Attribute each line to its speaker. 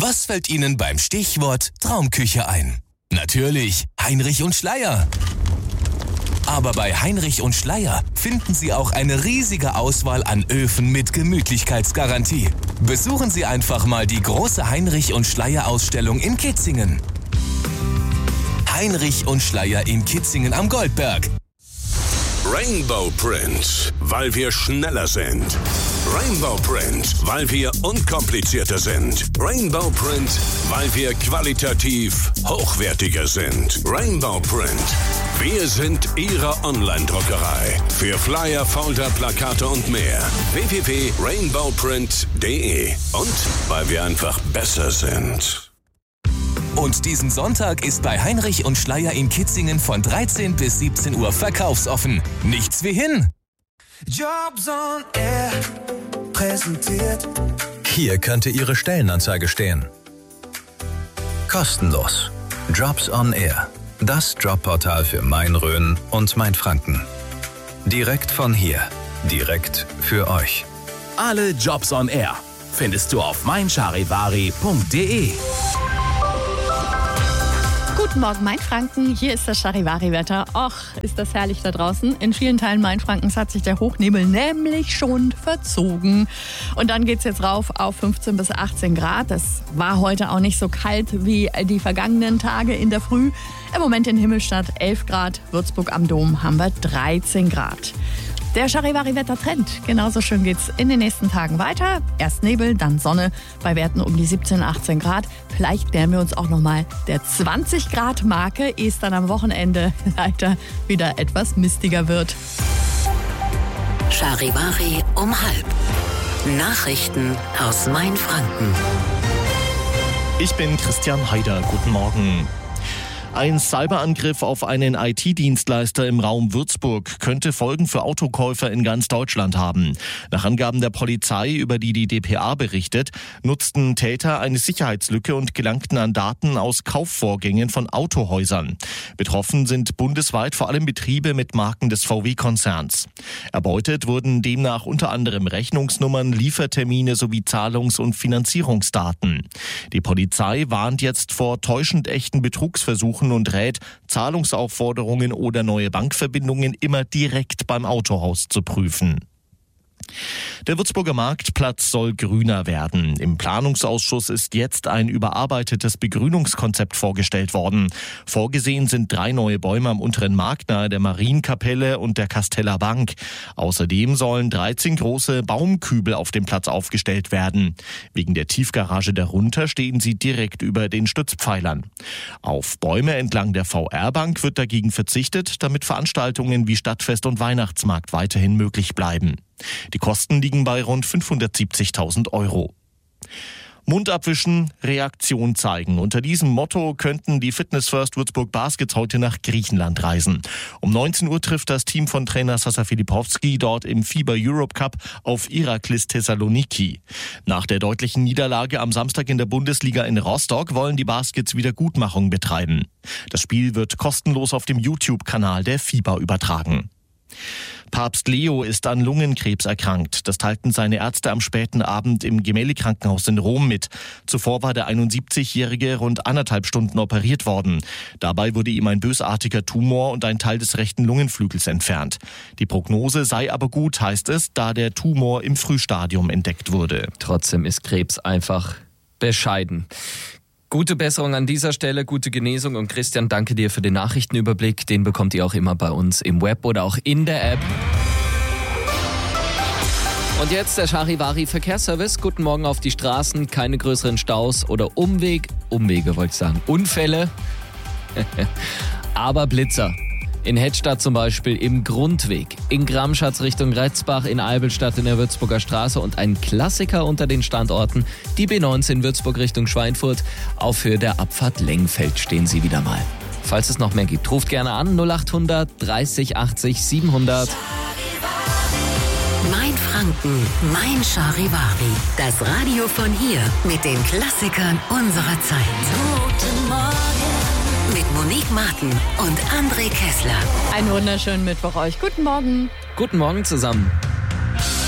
Speaker 1: Was fällt Ihnen beim Stichwort Traumküche ein? Natürlich Heinrich und Schleyer. Aber bei Heinrich und Schleyer finden Sie auch eine riesige Auswahl an Öfen mit Gemütlichkeitsgarantie. Besuchen Sie einfach mal die große Heinrich und Schleyer Ausstellung in Kitzingen. Heinrich und Schleyer in Kitzingen am Goldberg.
Speaker 2: Rainbow Print, weil wir schneller sind. Rainbow Print, weil wir unkomplizierter sind. Rainbow Print, weil wir qualitativ hochwertiger sind. Rainbow Print, wir sind Ihre Online-Druckerei. Für Flyer, Folder, Plakate und mehr. www.rainbowprint.de. Und weil wir einfach besser sind.
Speaker 1: Und diesen Sonntag ist bei Heinrich und Schleyer in Kitzingen von 13 bis 17 Uhr verkaufsoffen. Nichts wie hin!
Speaker 3: Jobs on Air präsentiert.
Speaker 4: Hier könnte Ihre Stellenanzeige stehen. Kostenlos. Jobs on Air. Das Jobportal für Main-Rhön und Main-Franken. Direkt von hier. Direkt für euch.
Speaker 5: Alle Jobs on Air findest du auf meincharivari.de.
Speaker 6: Guten Morgen, Mainfranken. Hier ist das Charivari-Wetter. Och, ist das herrlich da draußen. In vielen Teilen Mainfrankens hat sich der Hochnebel nämlich schon verzogen. Und dann geht's jetzt rauf auf 15 bis 18 Grad. Das war heute auch nicht so kalt wie die vergangenen Tage in der Früh. Im Moment in Himmelstadt 11 Grad. Würzburg am Dom haben wir 13 Grad. Der Charivari-Wetter-Trend. Genauso schön geht's in den nächsten Tagen weiter. Erst Nebel, dann Sonne bei Werten um die 17, 18 Grad. Vielleicht nähern wir uns auch nochmal der 20-Grad-Marke, ehe es dann am Wochenende leider wieder etwas mistiger wird.
Speaker 7: Charivari um 12:30. Nachrichten aus Mainfranken.
Speaker 8: Ich bin Christian Haider. Guten Morgen. Ein Cyberangriff auf einen IT-Dienstleister im Raum Würzburg könnte Folgen für Autokäufer in ganz Deutschland haben. Nach Angaben der Polizei, über die die dpa berichtet, nutzten Täter eine Sicherheitslücke und gelangten an Daten aus Kaufvorgängen von Autohäusern. Betroffen sind bundesweit vor allem Betriebe mit Marken des VW-Konzerns. Erbeutet wurden demnach unter anderem Rechnungsnummern, Liefertermine sowie Zahlungs- und Finanzierungsdaten. Die Polizei warnt jetzt vor täuschend echten Betrugsversuchen und rät, Zahlungsaufforderungen oder neue Bankverbindungen immer direkt beim Autohaus zu prüfen. Der Würzburger Marktplatz soll grüner werden. Im Planungsausschuss ist jetzt ein überarbeitetes Begrünungskonzept vorgestellt worden. Vorgesehen sind 3 neue Bäume am unteren Markt nahe der Marienkapelle und der Casteller Bank. Außerdem sollen 13 große Baumkübel auf dem Platz aufgestellt werden. Wegen der Tiefgarage darunter stehen sie direkt über den Stützpfeilern. Auf Bäume entlang der VR-Bank wird dagegen verzichtet, damit Veranstaltungen wie Stadtfest und Weihnachtsmarkt weiterhin möglich bleiben. Die Kosten liegen bei rund 570.000 €. Mund abwischen, Reaktion zeigen. Unter diesem Motto könnten die Fitness First Würzburg Baskets heute nach Griechenland reisen. Um 19 Uhr trifft das Team von Trainer Sasa Filipowski dort im FIBA Europe Cup auf Iraklis Thessaloniki. Nach der deutlichen Niederlage am Samstag in der Bundesliga in Rostock wollen die Baskets Wiedergutmachung betreiben. Das Spiel wird kostenlos auf dem YouTube-Kanal der FIBA übertragen. Papst Leo ist an Lungenkrebs erkrankt. Das teilten seine Ärzte am späten Abend im Gemelli-Krankenhaus in Rom mit. Zuvor war der 71-Jährige rund 1,5 Stunden operiert worden. Dabei wurde ihm ein bösartiger Tumor und ein Teil des rechten Lungenflügels entfernt. Die Prognose sei aber gut, heißt es, da der Tumor im Frühstadium entdeckt wurde.
Speaker 9: Trotzdem ist Krebs einfach bescheiden. Gute Besserung an dieser Stelle, gute Genesung und Christian, danke dir für den Nachrichtenüberblick. Den bekommt ihr auch immer bei uns im Web oder auch in der App. Und jetzt der Charivari Verkehrsservice. Guten Morgen auf die Straßen, keine größeren Staus oder Umwege wollte ich sagen, Unfälle, aber Blitzer. In Hettstadt zum Beispiel im Grundweg, in Gramschatz Richtung Retzbach, in Eibelstadt in der Würzburger Straße und ein Klassiker unter den Standorten, die B19 Würzburg Richtung Schweinfurt. Auf Höhe der Abfahrt Lengfeld stehen sie wieder mal. Falls es noch mehr gibt, ruft gerne an 0800 30 80 700.
Speaker 7: Mainfranken, mein Charivari. Das Radio von hier mit den Klassikern unserer Zeit. Guten Morgen. Mit Monique Martin und André Kessler.
Speaker 6: Einen wunderschönen Mittwoch euch. Guten Morgen.
Speaker 9: Guten Morgen zusammen.